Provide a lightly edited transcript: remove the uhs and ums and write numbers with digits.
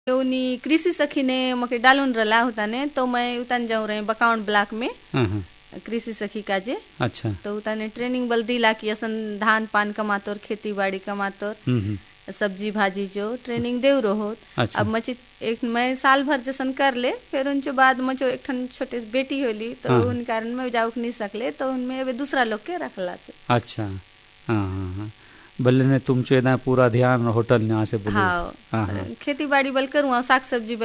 उन्हीं कृषि सखी ने मके डालून रला होता ने तो मैं उतन जाऊँ रहे बकाउंट ब्लॉक में कृषि सखी का जे। अच्छा। तो उतने ट्रेनिंग बल दिला कि असन धान पान कमातोर खेती बाड़ी कमातोर सब्जी भाजी जो ट्रेनिंग देव रहो। अच्छा। अब मची एक मैं साल भर जसन कर ले फिर उनके बाद मचो एक ठन छोटे बेटी होली तो उन कारण में जाऊक नहीं सकले तो उनमें अब दूसरा लोग के रखला से। अच्छा। हाँ बल्ले ने तुम चेदा पूरा ध्यान होटल यहाँ से बोलो। हाँ खेती बाड़ी बल करूँ साग सब्जी